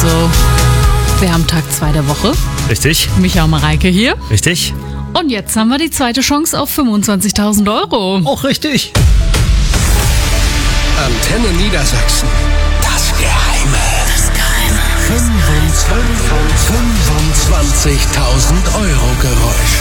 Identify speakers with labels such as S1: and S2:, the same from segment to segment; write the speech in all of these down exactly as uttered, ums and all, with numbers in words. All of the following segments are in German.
S1: Also, wir haben Tag zwei der Woche.
S2: Richtig.
S1: Micha und Mareike hier.
S2: Richtig.
S1: Und jetzt haben wir die zweite Chance auf fünfundzwanzigtausend Euro.
S2: Auch richtig.
S3: Antenne Niedersachsen. Das Geheime. Das Geheime. fünfundzwanzigtausend Euro Geräusch.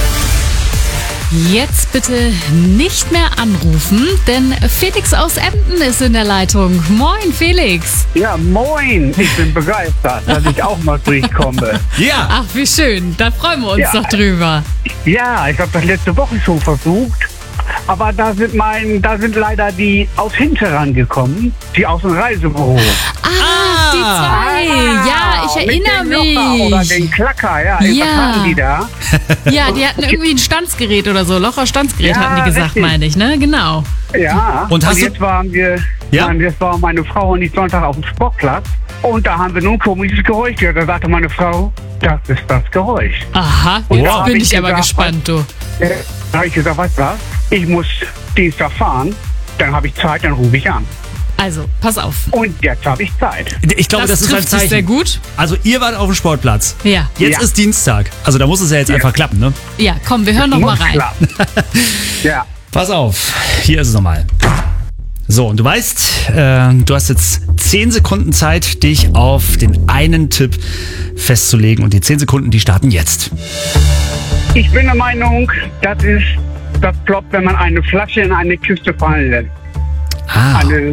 S1: Jetzt bitte nicht mehr anrufen, denn Felix aus Emden ist in der Leitung. Moin, Felix.
S4: Ja, moin. Ich bin begeistert, dass ich auch mal durchkomme.
S2: Ja.
S1: Ach, wie schön. Da freuen wir uns
S4: Ja.
S1: doch drüber.
S4: Ja, ich habe das letzte Woche schon versucht. Aber da sind mein, da sind leider die aus Hinterrand gekommen, die aus dem Reisebüro.
S1: Ah, die zwei. Ja, ich erinnere
S4: mit dem Locher oder
S1: mich.
S4: den Klacker, ja.
S1: Ja.
S4: Was hatten die da?
S1: Ja, die hatten irgendwie ein Stanzgerät oder so. Locher-Stanzgerät
S4: Ja,
S1: hatten die gesagt,
S4: richtig.
S1: meine ich, ne? Genau.
S4: Ja.
S2: Und hast du-
S4: jetzt waren wir,
S2: Ja?
S4: nein, jetzt war meine Frau und ich Sonntag auf dem Sportplatz. Und da haben wir nun ein komisches Geräusch gehört. Da sagte meine Frau, das ist das Geräusch.
S1: Aha,
S4: Und
S1: jetzt
S4: da hab
S1: bin
S4: ich
S1: ich aber
S4: gesagt,
S1: gespannt, du.
S4: Äh, Da habe ich gesagt, weißt du was, ich muss Dienstag fahren, dann habe ich Zeit, dann rufe ich an.
S1: Also, pass auf.
S4: Und jetzt habe ich Zeit.
S2: Ich glaube, das, ist ein
S1: trifft sich
S2: Zeichen.
S1: sehr gut.
S2: Also ihr wart auf dem Sportplatz.
S1: Ja,
S2: Jetzt
S4: Ja.
S2: ist Dienstag. Also da muss es ja jetzt einfach klappen, ne?
S1: ja, komm, wir hören noch mal
S4: Muss
S1: rein.
S4: klappen. Ja.
S2: Pass auf. Hier ist es nochmal. So, und du weißt, äh, du hast jetzt zehn Sekunden Zeit, dich auf den einen Tipp festzulegen. Und die zehn Sekunden, die starten jetzt.
S4: Ich bin der Meinung, das ist das ploppt, wenn man eine Flasche in eine Kiste fallen lässt.
S2: Ah,
S4: Eine,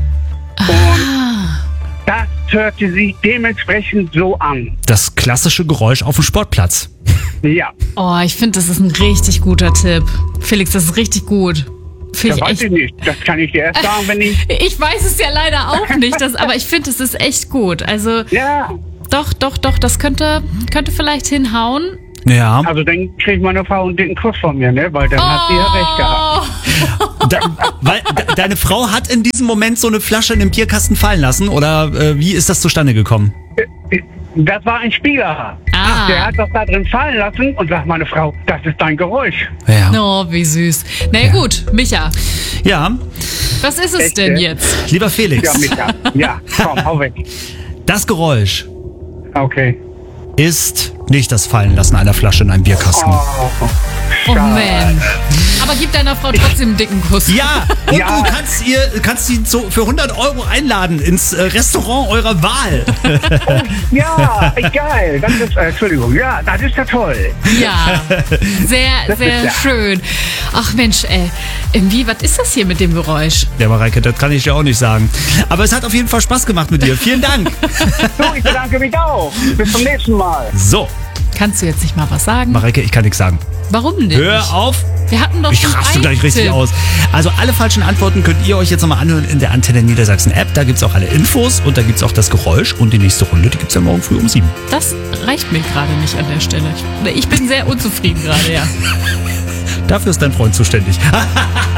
S4: und das hörte sich dementsprechend so an.
S2: das klassische Geräusch auf dem Sportplatz.
S4: Ja,
S1: Oh, ich finde, das ist ein richtig guter Tipp. Felix, das ist richtig gut.
S4: das
S1: Finde ich
S4: weiß
S1: echt.
S4: ich nicht. Das kann ich dir erst sagen, wenn ich...
S1: Ich weiß es ja leider auch nicht, das, aber ich finde, es ist echt gut. Also,
S4: Ja,
S1: doch, doch, doch, das könnte, könnte vielleicht hinhauen.
S2: Ja.
S4: also dann kriegt meine Frau einen dicken Kuss von mir, ne? Weil dann hat sie ja recht gehabt.
S1: Oh,
S2: Da, weil de, deine Frau hat in diesem Moment so eine Flasche in den Bierkasten fallen lassen? Oder äh, wie ist das zustande gekommen?
S4: Das war ein Spieler.
S1: Ah.
S4: Der hat das da drin fallen lassen und sagt meine Frau, das ist dein Geräusch.
S2: Ja.
S1: oh, wie süß. Na ja. Gut, Micha,
S2: Ja,
S1: was ist es
S4: Echt,
S1: denn
S4: ja?
S1: jetzt?
S2: lieber Felix,
S4: Ja, Micha. Ja, komm, hau weg.
S2: das Geräusch
S4: Okay.
S2: ist nicht das Fallenlassen einer Flasche in einem Bierkasten.
S4: Oh,
S1: Oh
S4: schade.
S1: man. Aber gib deiner Frau trotzdem einen dicken Kuss.
S2: Ja, und
S4: Ja.
S2: du kannst ihr kannst sie zu, für hundert Euro einladen ins äh, Restaurant eurer Wahl.
S4: Ja, geil. Das ist, äh, Entschuldigung, ja, das ist ja toll.
S1: Ja, sehr, sehr
S4: ist ja-
S1: schön. Ach Mensch, ey, irgendwie, was ist das hier mit dem Geräusch?
S2: Ja, Mareike, das kann ich dir auch nicht sagen. Aber es hat auf jeden Fall Spaß gemacht mit dir. Vielen Dank.
S4: So, ich bedanke mich auch. Bis zum nächsten Mal.
S2: So,
S1: Kannst du jetzt nicht mal was sagen?
S2: Mareike, ich kann nichts sagen.
S1: Warum nicht?
S2: Hör auf.
S1: Wir hatten doch
S2: Ich
S1: schon
S2: raste
S1: einen
S2: gleich richtig
S1: Tipp.
S2: aus. Also alle falschen Antworten könnt ihr euch jetzt nochmal anhören in der Antenne Niedersachsen App. Da gibt es auch alle Infos und da gibt es auch das Geräusch. Und die nächste Runde, die gibt es ja morgen früh um sieben.
S1: Das reicht mir gerade nicht an der Stelle. Ich, ich bin sehr unzufrieden gerade, ja.
S2: Dafür ist dein Freund zuständig.